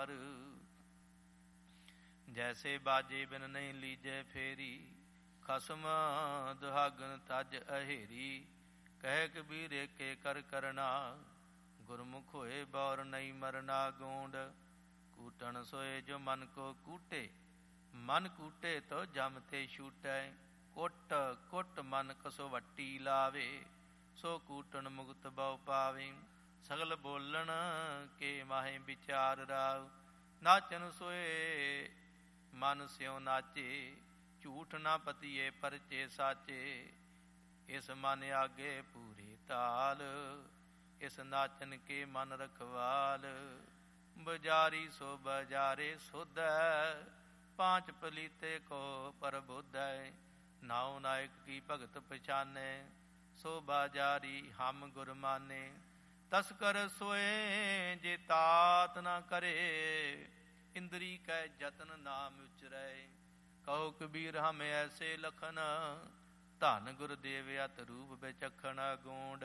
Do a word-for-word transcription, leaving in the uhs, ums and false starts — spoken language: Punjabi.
ਹਾਰ। ਜੈਸੇ ਬਾਜੇ ਬਿਨ ਨਹੀਂ ਲੀਜੈ ਫੇਰੀ, ਖਸਮ ਦੁਹਾਗਨ ਤਜ ਅਹੇਰੀ। ਕਹਿ ਕਬੀਰ ਏਕੇ ਕਰ ਕਰਨਾ, ਗੁਰਮੁਖ ਹੋਏ ਬੌਰ ਨਹੀਂ ਮਰਨਾ। ਗੋਂਡ ਕੂਟਣ ਸੋਏ ਜੋ ਮਨ ਕੋ ਕੂਟੇ, ਮਨ ਕੂਟੇ ਤੋ ਜਮ ਤੇ ਛੂਟੈ। ਕੁੱਟ ਕੁੱਟ ਮਨ ਕਸੋ ਵੱਟੀ ਲਾਵੇ, ਸੋ ਕੂਟਣ ਮੁਕਤ ਬਹੁ ਪਾਵੇ। ਸਗਲ ਬੋਲਣ ਕੇ ਮਾਹੇ ਵਿਚਾਰ ਰਾਵ, ਨਾਚਨ ਸੋਏ ਮਨ ਸਿਉ ਨਾਚੇ। ਝੂਠ ਨਾ ਪਤੀਏ ਪਰਚੇ ਸਾਚੇ, ਇਸ ਮਨ ਆਗੇ ਪੂਰੇ ਤਾਲ। ਇਸ ਨਾਚਨ ਕੇ ਮਨ ਰਖਵਾਲ, ਬਜ਼ਾਰੀ ਸੋ ਬਜ਼ਾਰੇ ਸੋਧੈ। ਪਾਂਚ ਪਲੀਤੇ ਕੋ ਪਰਬੋਧੈ, ਨਾਉ ਨਾਇਕ ਕੀ ਭਗਤ ਪਛਾਨੈ। ਸੋ ਬਾਜ਼ਾਰੀ ਹਮ ਗੁਰ ਮਾਨੇ, ਤਸਕਰ ਸੋਏ ਜੇ ਤਾਤ ਨਾ ਕਰੇ। ਇੰਦਰੀ ਕੈ ਜਤਨ ਨਾਮ ਉਚਰੈ, ਕਹੋ ਕਬੀਰ ਹਮ ਐਸੇ ਲਖਨ। ਧੰਨ ਗੁਰਦੇਵ ਅਤ ਰੂਪ ਵਿਚਖਣ। ਗੋਂਡ